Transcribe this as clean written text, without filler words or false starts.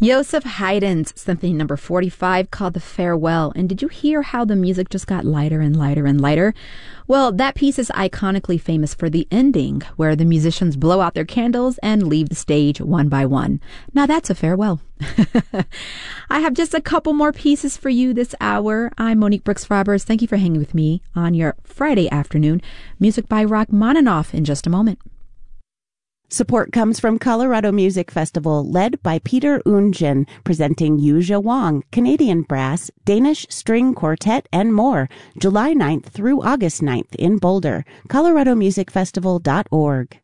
Joseph Haydn's Symphony Number 45 called The Farewell. And did you hear how the music just got lighter and lighter and lighter? Well, that piece is iconically famous for the ending, where the musicians blow out their candles and leave the stage one by one. Now that's a farewell. I have just a couple more pieces for you this hour. I'm Monique Brooks-Roberts. Thank you for hanging with me on your Friday afternoon. Music by Rachmaninoff in just a moment. Support comes from Colorado Music Festival, led by Peter Oundjian, presenting Yuja Wang, Canadian Brass, Danish String Quartet, and more, July 9th through August 9th in Boulder. coloradomusicfestival.org.